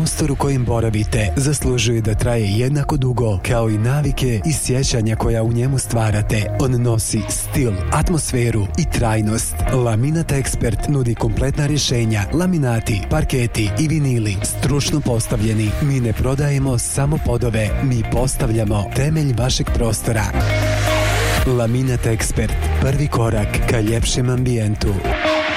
prostor u kojem boravite zaslužuje da traje jednako dugo kao i navike i sjećanja koja u njemu stvarate. On nosi stil, atmosferu i trajnost. Laminat Expert nudi kompletna rješenja, laminati, parketi i vinili, stručno postavljeni. Mi ne prodajemo samo podove, mi postavljamo temelj vašeg prostora. Laminat Expert, prvi korak ka ljepšem ambijentu.